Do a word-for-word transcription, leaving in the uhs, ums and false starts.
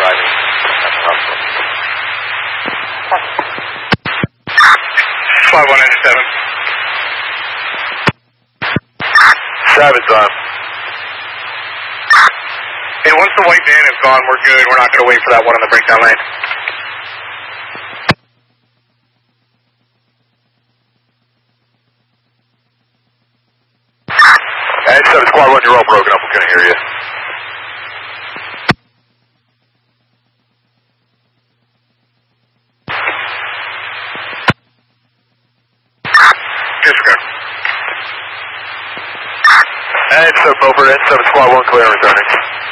arriving at the hospital. five one nine seven. Savage on. Hey, once the white van is gone, we're good. We're not going to wait for that one on the breakdown lane. And seven squad one, you're all broken up. We couldn't hear you. Disregard. And seven over, and seven squad one, clear and returning.